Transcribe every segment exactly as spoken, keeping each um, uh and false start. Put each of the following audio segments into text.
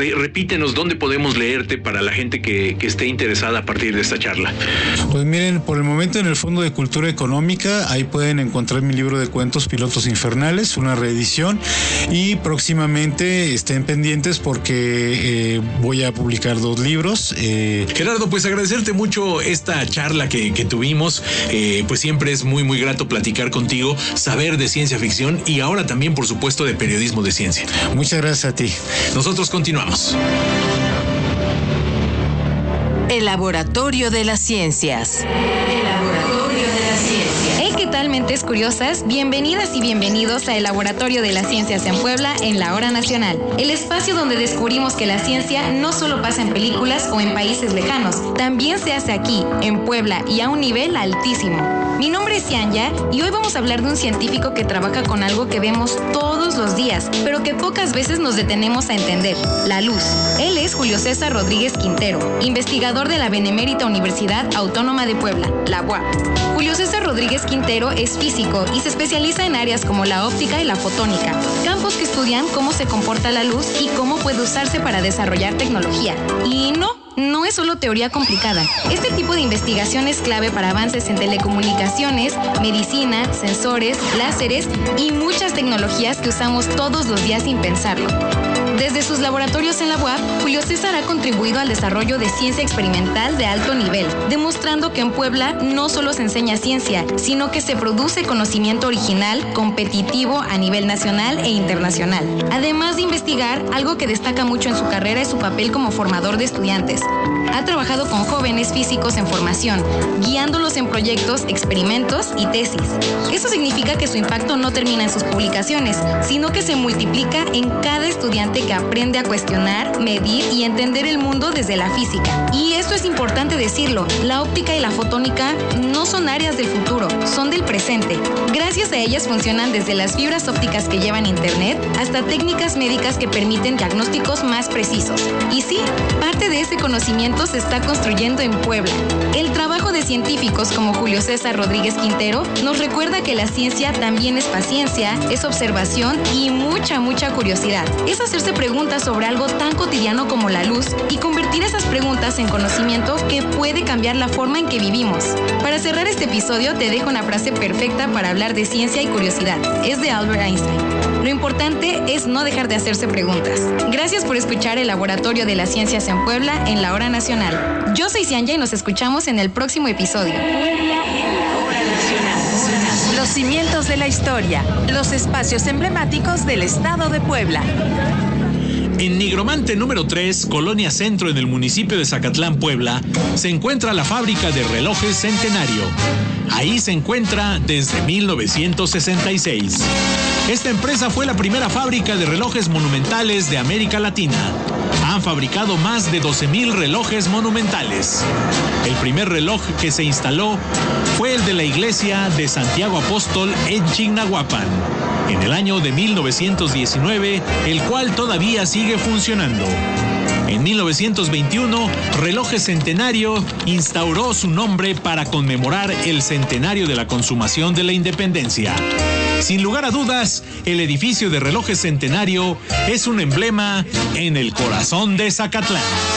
re, repítenos dónde podemos leerte para la gente que, que esté interesada a partir de esta charla. Pues miren, por el momento en el Fondo de Cultura Económica, ahí pueden encontrar mi libro de cuentos Pilotos Infernales, una reedición, y próximamente estén pendientes porque eh, voy a publicar dos libros. Eh... Gerardo, pues agradecerte mucho esta charla que, que tuvimos, eh, pues siempre es muy muy grato platicar contigo, saber de ciencia ficción y ahora también por supuesto de periodismo de ciencia. Muchas gracias a ti. Nosotros continuamos. El Laboratorio de las Ciencias. El Laboratorio de las Ciencias. Hey, ¿qué tal, mentes curiosas? Bienvenidas y bienvenidos a El Laboratorio de las Ciencias en Puebla, en la Hora Nacional. El espacio donde descubrimos que la ciencia no solo pasa en películas o en países lejanos, también se hace aquí, en Puebla, y a un nivel altísimo. Mi nombre es Yanya y hoy vamos a hablar de un científico que trabaja con algo que vemos todos los días, pero que pocas veces nos detenemos a entender: la luz. Él es Julio César Rodríguez Quintero, investigador de la Benemérita Universidad Autónoma de Puebla, la U A P. Julio César Rodríguez Quintero es físico y se especializa en áreas como la óptica y la fotónica, campos que estudian cómo se comporta la luz y cómo puede usarse para desarrollar tecnología. Y no, no es solo teoría complicada. Este tipo de investigación es clave para avances en telecomunicaciones, medicina, sensores, láseres y muchas tecnologías que usamos todos los días sin pensarlo. Desde sus laboratorios en la U A P, Julio César ha contribuido al desarrollo de ciencia experimental de alto nivel, demostrando que en Puebla no solo se enseña ciencia, sino que se produce conocimiento original, competitivo a nivel nacional e internacional. Además de investigar, algo que destaca mucho en su carrera es su papel como formador de estudiantes. Ha trabajado con jóvenes físicos en formación, guiándolos en proyectos, experimentos y tesis. Eso significa que su impacto no termina en sus publicaciones, sino que se multiplica en cada estudiante que aprende a cuestionar, medir y entender el mundo desde la física. Y esto es importante decirlo, la óptica y la fotónica no son áreas del futuro, son del presente. Gracias a ellas funcionan desde las fibras ópticas que llevan internet hasta técnicas médicas que permiten diagnósticos más precisos. Y sí, parte de ese conocimiento se está construyendo en Puebla. El trabajo de científicos como Julio César Rodríguez Quintero nos recuerda que la ciencia también es paciencia, es observación y mucha, mucha curiosidad. Es hacerse preguntas sobre algo tan cotidiano como la luz y convertir esas preguntas en conocimiento que puede cambiar la forma en que vivimos. Para cerrar este episodio te dejo una frase perfecta para hablar de ciencia y curiosidad. Es de Albert Einstein. Lo importante es no dejar de hacerse preguntas. Gracias por escuchar el Laboratorio de las Ciencias en Puebla en la Hora Nacional. Yo soy Cianya y nos escuchamos en el próximo episodio. Los cimientos de la historia, los espacios emblemáticos del estado de Puebla. En Nigromante número tres, Colonia Centro, en el municipio de Zacatlán, Puebla, se encuentra la fábrica de relojes Centenario. Ahí se encuentra desde mil novecientos sesenta y seis. Esta empresa fue la primera fábrica de relojes monumentales de América Latina. Han fabricado más de doce mil relojes monumentales. El primer reloj que se instaló fue el de la iglesia de Santiago Apóstol en Chignahuapan, en el año de mil novecientos diecinueve, el cual todavía sigue funcionando. En mil novecientos veintiuno, Relojes Centenario instauró su nombre para conmemorar el centenario de la consumación de la independencia. Sin lugar a dudas, el edificio de Relojes Centenario es un emblema en el corazón de Zacatlán.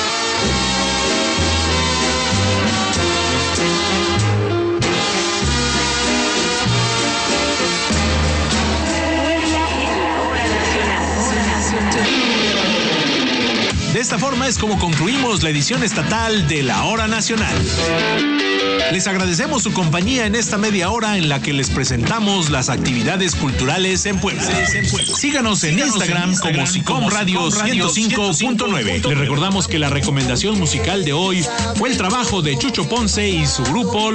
De esta forma es como concluimos la edición estatal de la Hora Nacional. Les agradecemos su compañía en esta media hora en la que les presentamos las actividades culturales en Puebla. Síganos en Instagram como Sicom Radio ciento cinco punto nueve. Les recordamos que la recomendación musical de hoy fue el trabajo de Chucho Ponce y su grupo